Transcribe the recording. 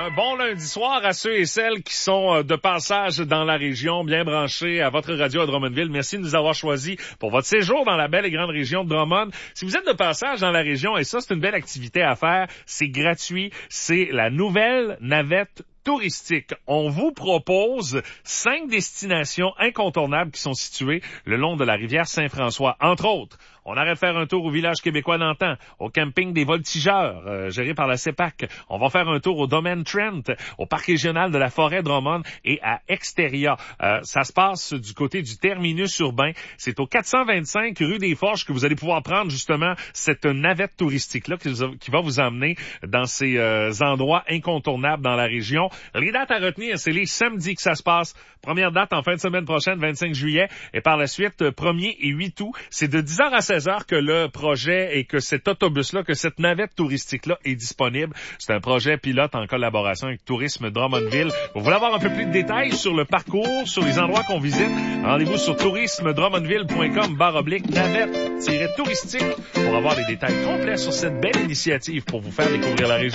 Un bon lundi soir à ceux et celles qui sont de passage dans la région, bien branchés à votre radio à Drummondville. Merci de nous avoir choisis pour votre séjour dans la belle et grande région de Drummond. Si vous êtes de passage dans la région, et ça, c'est une belle activité à faire, c'est gratuit, c'est la nouvelle navette touristique. On vous propose 5 destinations incontournables qui sont situées le long de la rivière Saint-François. Entre autres, on arrête de faire un tour au village québécois d'antan, au camping des Voltigeurs, géré par la CEPAC. On va faire un tour au domaine Trent, au parc régional de la forêt Drummond et à Exteria. Ça se passe du côté du terminus urbain. C'est au 425 rue des Forges que vous allez pouvoir prendre justement cette navette touristique-là qui va vous emmener dans ces endroits incontournables dans la région. Les dates à retenir, c'est les samedis que ça se passe. Première date en fin de semaine prochaine, 25 juillet, et par la suite, 1er et 8 août. C'est de 10h à 16h que le projet et que cet autobus-là, que cette navette touristique-là est disponible. C'est un projet pilote en collaboration avec Tourisme Drummondville. Vous voulez avoir un peu plus de détails sur le parcours, sur les endroits qu'on visite? Rendez-vous sur tourismedrummondville.com/navette-touristique pour avoir les détails complets sur cette belle initiative pour vous faire découvrir la région.